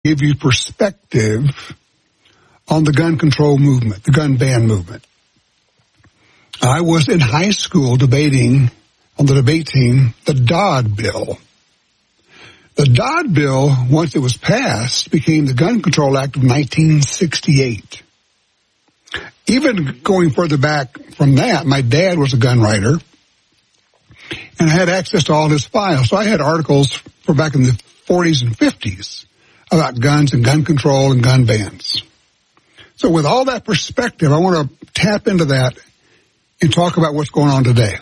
give you perspective on the gun control movement, the gun ban movement. I was in high school debating on the debate team the Dodd Bill. The Dodd Bill, once it was passed, became the Gun Control Act of 1968. Even going further back from that, my dad was a gun writer, and I had access to all his files. So I had articles from back in the 40s and 50s about guns and gun control and gun bans. So with all that perspective, I want to tap into that and talk about what's going on today.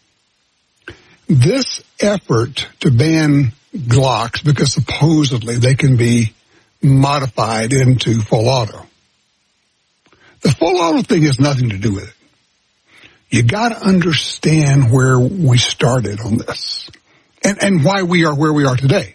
This effort to ban Glocks, because supposedly they can be modified into full auto. The full auto thing has nothing to do with it. You got to understand where we started on this and why we are where we are today.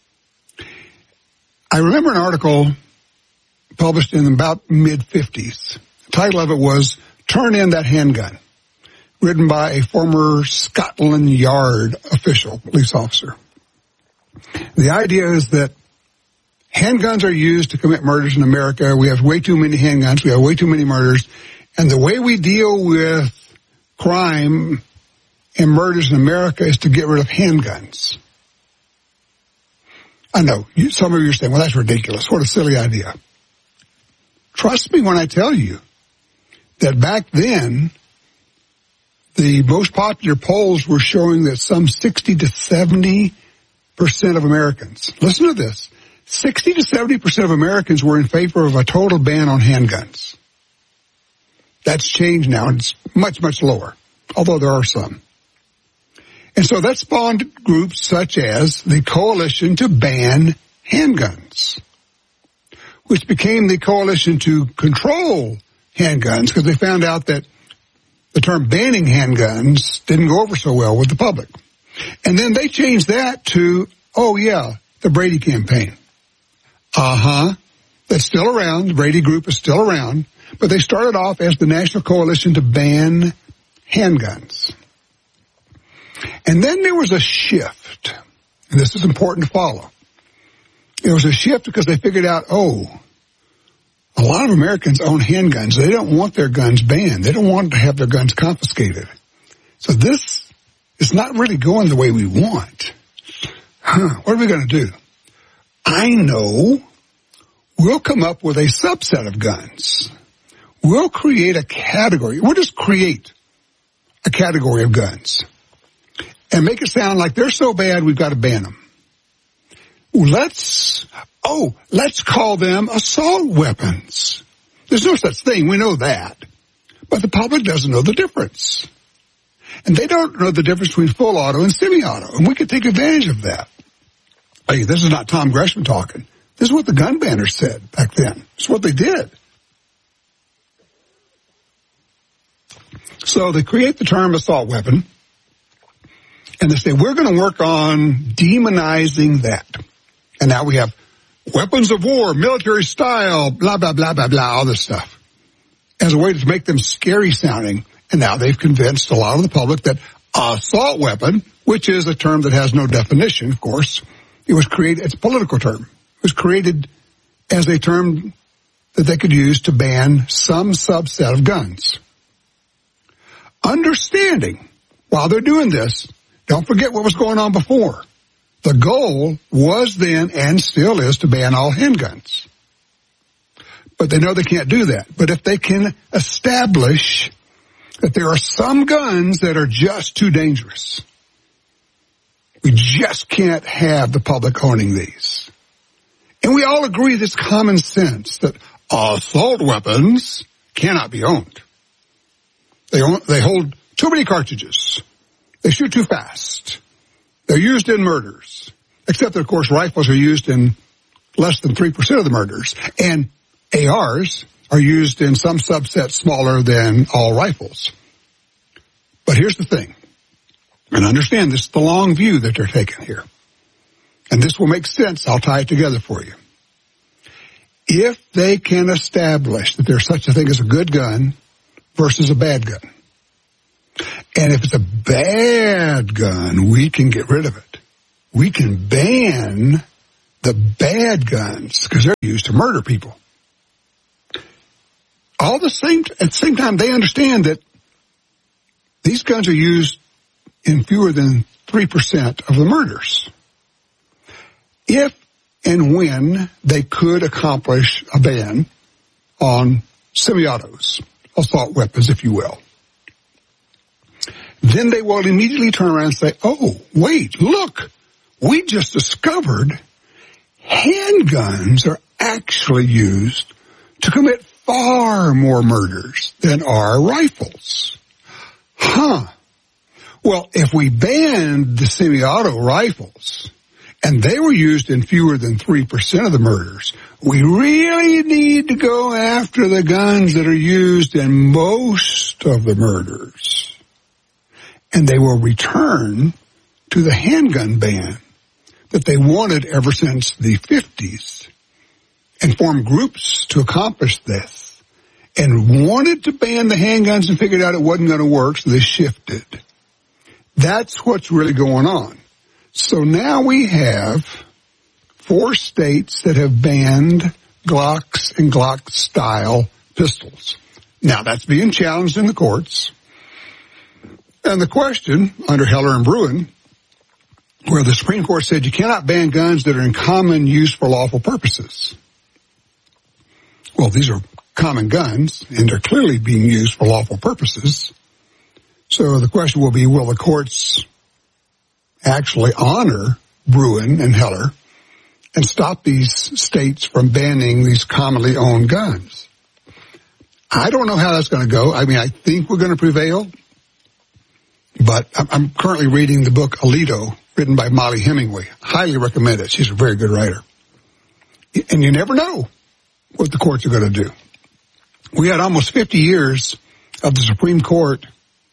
I remember an article published in about mid-50s. The title of it was Turn In That Handgun, written by a former Scotland Yard official, police officer. The idea is that handguns are used to commit murders in America. We have way too many handguns. We have way too many murders. And the way we deal with crime and murders in America is to get rid of handguns. I know, some of you are saying, well, that's ridiculous. What a silly idea. Trust me when I tell you that back then, the most popular polls were showing that some 60 to 70% of Americans, listen to this, 60 to 70% of Americans were in favor of a total ban on handguns. That's changed now. It's much, much lower, although there are some. And so that spawned groups such as the Coalition to Ban Handguns, which became the Coalition to Control Handguns because they found out that the term banning handguns didn't go over so well with the public. And then they changed that to, the Brady campaign. That's still around. The Brady group is still around. But they started off as the National Coalition to Ban Handguns. And then there was a shift. And this is important to follow. There was a shift because they figured out, a lot of Americans own handguns. They don't want their guns banned. They don't want to have their guns confiscated. So this is not really going the way we want. What are we going to do? I know we'll come up with a subset of guns. We'll create a category. We'll just create a category of guns and make it sound like they're so bad we've got to ban them. Let's call them assault weapons. There's no such thing. We know that. But the public doesn't know the difference. And they don't know the difference between full auto and semi-auto. And we could take advantage of that. Hey, this is not Tom Gresham talking. This is what the gun banners said back then. It's what they did. So they create the term assault weapon. And they say, we're going to work on demonizing that. And now we have weapons of war, military style, blah, blah, blah, blah, blah, all this stuff, as a way to make them scary sounding. And now they've convinced a lot of the public that assault weapon, which is a term that has no definition, of course, it's a political term. It was created as a term that they could use to ban some subset of guns. Understanding, while they're doing this, don't forget what was going on before. The goal was then and still is to ban all handguns. But they know they can't do that. But if they can establish that there are some guns that are just too dangerous, we just can't have the public owning these. And we all agree this common sense that assault weapons cannot be owned. They hold too many cartridges. They shoot too fast. They're used in murders, except that, of course, rifles are used in less than 3% of the murders. And ARs are used in some subset smaller than all rifles. But here's the thing, and understand this is the long view that they're taking here. And this will make sense. I'll tie it together for you. If they can establish that there's such a thing as a good gun versus a bad gun, and if it's a bad gun, we can get rid of it. We can ban the bad guns, because they're used to murder people. At the same time, they understand that these guns are used in fewer than 3% of the murders. If and when they could accomplish a ban on semi-autos, assault weapons, if you will, then they will immediately turn around and say, oh, wait, look, we just discovered handguns are actually used to commit far more murders than are rifles. Well, if we banned the semi-auto rifles and they were used in fewer than 3% of the murders, we really need to go after the guns that are used in most of the murders. And they will return to the handgun ban that they wanted ever since the 50s and form groups to accomplish this and wanted to ban the handguns and figured out it wasn't going to work, so they shifted. That's what's really going on. So now we have 4 states that have banned Glocks and Glock-style pistols. Now, that's being challenged in the courts. And the question, under Heller and Bruen, where the Supreme Court said you cannot ban guns that are in common use for lawful purposes. Well, these are common guns, and they're clearly being used for lawful purposes. So the question will be, will the courts actually honor Bruen and Heller and stop these states from banning these commonly owned guns? I don't know how that's going to go. I mean, I think we're going to prevail, but I'm currently reading the book Alito, written by Molly Hemingway. Highly recommend it. She's a very good writer. And you never know what the courts are going to do. We had almost 50 years of the Supreme Court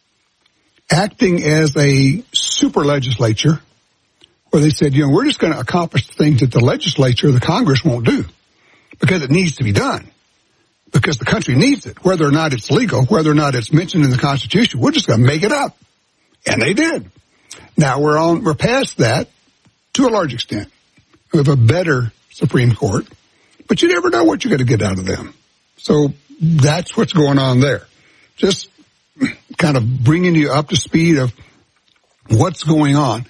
acting as a super legislature where they said, we're just going to accomplish things that the legislature, the Congress won't do because it needs to be done, because the country needs it, whether or not it's legal, whether or not it's mentioned in the Constitution. We're just going to make it up. And they did. Now we're past that to a large extent. We have a better Supreme Court, but you never know what you're going to get out of them. So that's what's going on there. Just kind of bringing you up to speed of what's going on.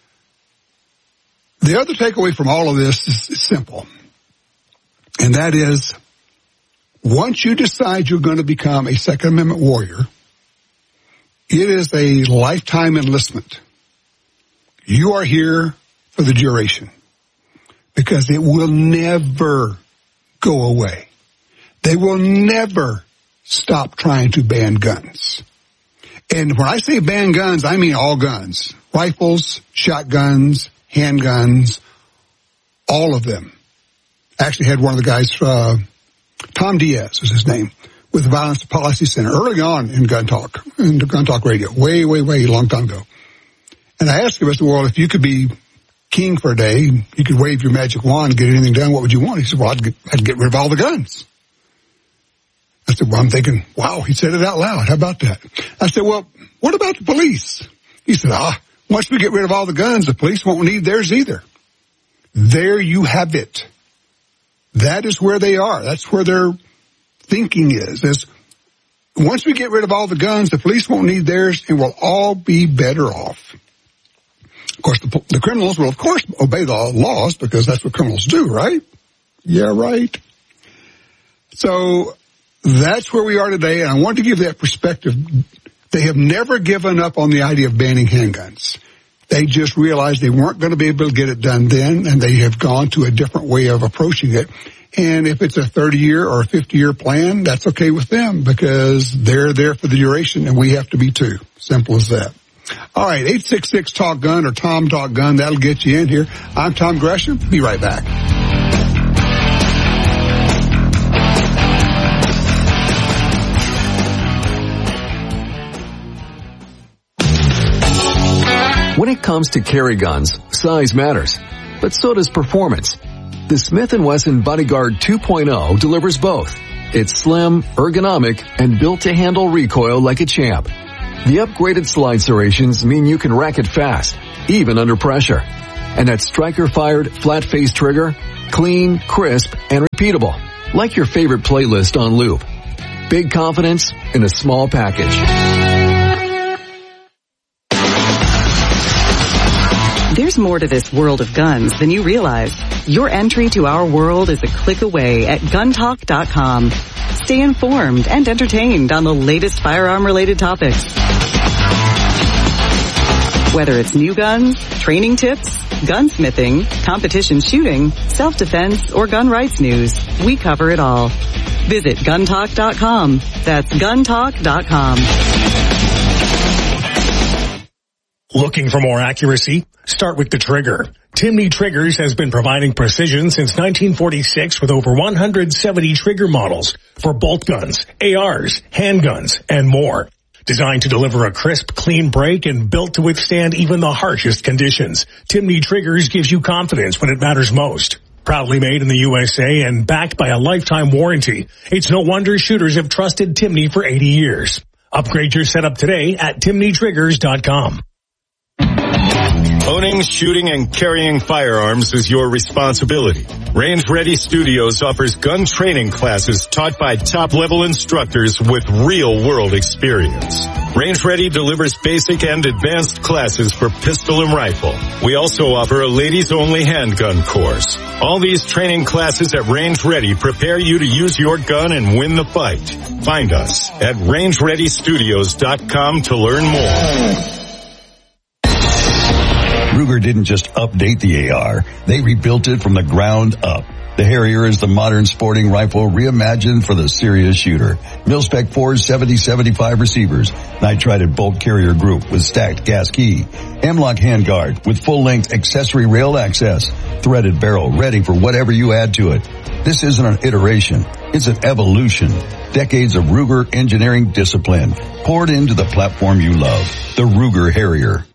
The other takeaway from all of this is simple, and that is, once you decide you're going to become a Second Amendment warrior, it is a lifetime enlistment. You are here for the duration because it will never go away. They will never stop trying to ban guns. And when I say ban guns, I mean all guns. Rifles, shotguns, handguns, all of them. I actually had one of the guys, Tom Diaz was his name, with the Violence Policy Center early on in Gun Talk Radio, way, long time ago. And I asked him, I said, well, if you could be king for a day, you could wave your magic wand and get anything done, what would you want? He said, well, I'd get rid of all the guns. I said, well, I'm thinking, wow, he said it out loud. How about that? I said, well, what about the police? He said, once we get rid of all the guns, the police won't need theirs either. There you have it. That is where they are. That's where their thinking is once we get rid of all the guns, the police won't need theirs and we'll all be better off. Of course, the criminals will, of course, obey the laws because that's what criminals do, right? Yeah, right. So that's where we are today, and I want to give that perspective. They have never given up on the idea of banning handguns. They just realized they weren't going to be able to get it done then, and they have gone to a different way of approaching it. And if it's a 30-year or a 50-year plan, that's okay with them because they're there for the duration, and we have to be too. Simple as that. All right, 866-TALK-GUN or Tom Talk Gun. That'll get you in here. I'm Tom Gresham. Be right back. When it comes to carry guns, size matters, but so does performance. The Smith & Wesson Bodyguard 2.0 delivers both. It's slim, ergonomic, and built to handle recoil like a champ. The upgraded slide serrations mean you can rack it fast, even under pressure. And that striker-fired, flat-face trigger? Clean, crisp, and repeatable. Like your favorite playlist on loop. Big confidence in a small package. There's more to this world of guns than you realize. Your entry to our world is a click away at guntalk.com. Stay informed and entertained on the latest firearm-related topics. Whether it's new guns, training tips, gunsmithing, competition shooting, self-defense, or gun rights news, we cover it all. Visit guntalk.com. That's guntalk.com. Looking for more accuracy? Start with the trigger. Timney Triggers has been providing precision since 1946 with over 170 trigger models for bolt guns, ARs, handguns, and more. Designed to deliver a crisp, clean break and built to withstand even the harshest conditions, Timney Triggers gives you confidence when it matters most. Proudly made in the USA and backed by a lifetime warranty, it's no wonder shooters have trusted Timney for 80 years. Upgrade your setup today at timneytriggers.com. Owning, shooting, and carrying firearms is your responsibility. Range Ready Studios offers gun training classes taught by top-level instructors with real-world experience. Range Ready delivers basic and advanced classes for pistol and rifle. We also offer a ladies-only handgun course. All these training classes at Range Ready prepare you to use your gun and win the fight. Find us at rangereadystudios.com to learn more. Ruger didn't just update the AR, they rebuilt it from the ground up. The Harrier is the modern sporting rifle reimagined for the serious shooter. Mil-spec 470-75 receivers, nitrided bolt carrier group with stacked gas key, M-LOK handguard with full-length accessory rail access, threaded barrel ready for whatever you add to it. This isn't an iteration, it's an evolution. Decades of Ruger engineering discipline poured into the platform you love, the Ruger Harrier.